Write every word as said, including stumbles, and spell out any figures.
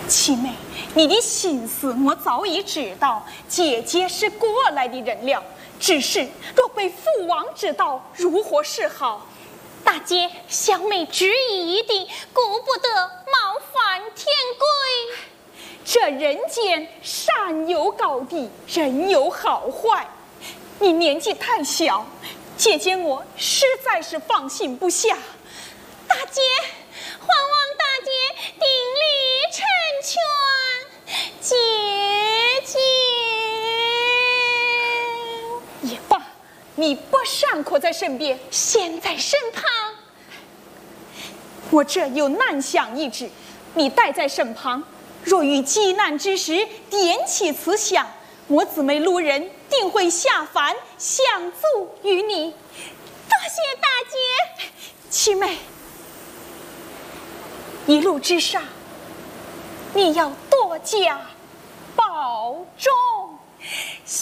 七妹，你的心思我早已知道，姐姐是过来的人了，只是若被父王知道，如何是好？ 大姐，小妹执意的，顾不得冒犯天规。 这人间善有高低，人有好坏。你年纪太小，姐姐我实在是放心不下。 大姐，还望大姐鼎力成全，姐姐。 也罢，你不尚可在身边， 现在身旁。 我这有难想一旨，你待在身旁，若遇急难之时，点起此响，我姊妹路人定会下凡相助于你。 多谢大姐。 七妹，一路之上，你要多加保重。 谢